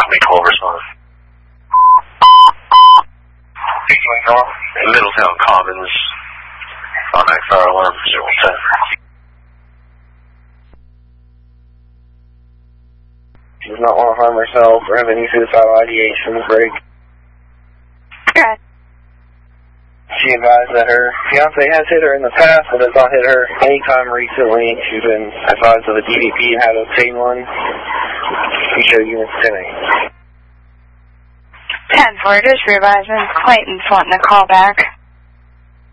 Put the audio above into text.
Make 12 respond. Middletown Commons. Automatic fire alarm 0110. She does not want to harm herself or have any suicidal ideations. Break. Okay. She advised that her fiance has hit her in the past, but has not hit her any time recently. She's been advised of a DVP and how to obtain one. We show units 10-8. 10-4, just for advisement. Clayton's wanting to call back.